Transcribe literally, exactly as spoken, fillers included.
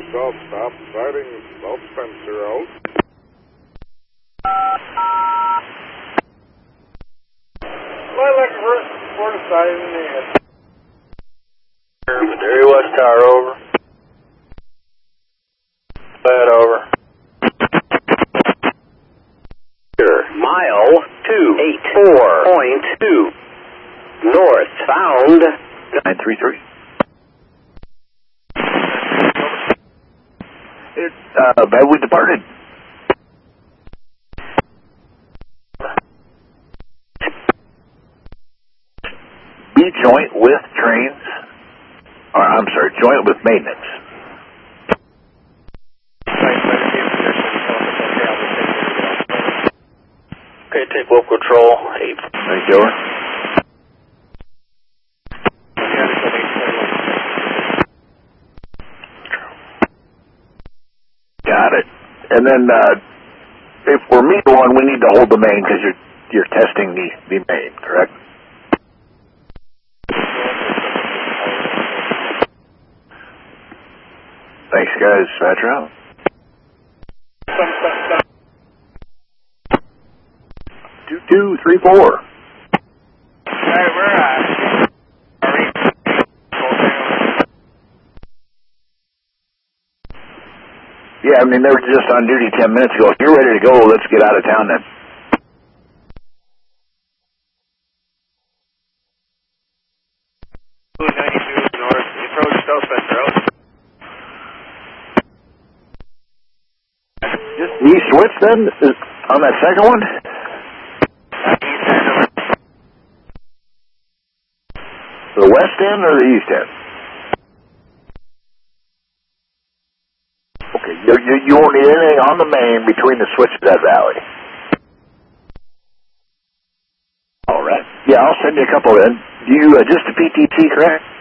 yourself. Stop sighting South Spencer out. Flight like a first report of sighting in the air. Dairy West Tower, over. Flat, over. Mile two eight four point two. North, found nine three three. It, uh, Beverly departed. Be joint with trains, or I'm sorry, joint with maintenance. Okay, take local control, eight. Thank you, over. Got it. And then, uh, if we're meet one, we need to hold the main because you're you're testing the the main, correct? Thanks, guys. Roger out. Two two three four. Hey, we're at. Yeah, I mean, they were just on duty ten minutes ago. If you're ready to go, let's get out of town then. ninety-two north, approach South Spencer out. Just the east switch then, is on that second one? The west end or the east end? Okay, you, you, you won't need anything on the main between the switch to that valley. All right. Yeah, I'll send you a couple in. You, uh, just a P T T, correct?